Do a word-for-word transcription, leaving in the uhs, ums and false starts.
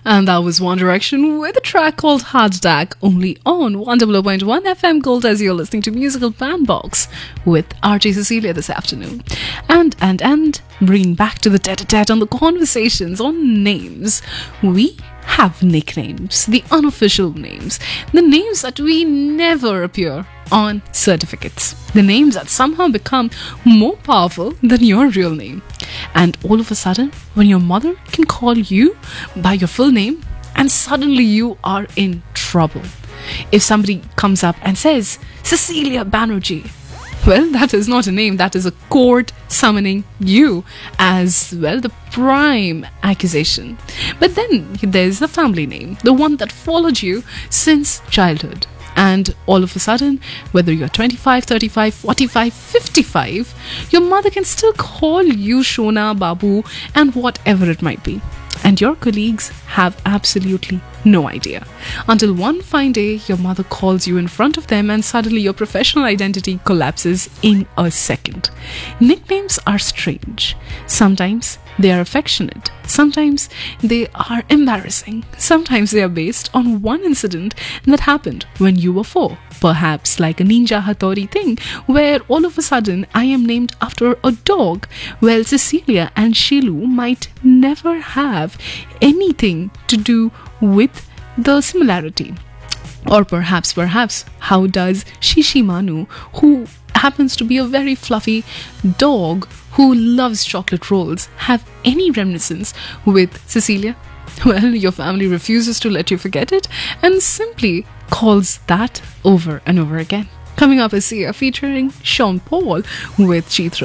And that was One Direction with a track called Heart Attack, only on one oh oh point one F M Gold, as you're listening to Musical Bandbox with R J Cecilia this afternoon. And, and, and, bringing back to the tete-a-tete on the conversations on names, we have nicknames, the unofficial names, the names that we never appear on certificates, the names that somehow become more powerful than your real name. And all of a sudden, when your mother can call you by your full name, and suddenly you are in trouble. If somebody comes up and says, Cecilia Banerjee, well, that is not a name, that is a court summoning you as, well, the prime accusation. But then there's the family name, the one that followed you since childhood. And all of a sudden, whether you're twenty-five, thirty-five, forty-five, fifty-five, your mother can still call you Shona, Babu, and whatever it might be. And your colleagues have absolutely no idea. Until one fine day, your mother calls you in front of them and suddenly your professional identity collapses in a second. Nicknames are strange. Sometimes they are affectionate. Sometimes they are embarrassing. Sometimes they are based on one incident that happened when you were four. Perhaps like a Ninja Hattori thing, where all of a sudden I am named after a dog. Well, Cecilia and Shilu might never have anything to do with the similarity. Or perhaps, perhaps, how does Shishimanu, who happens to be a very fluffy dog who loves chocolate rolls, have any reminiscence with Cecilia? Well, your family refuses to let you forget it and simply calls that over and over again. Coming up is Sia featuring Sean Paul with Cheat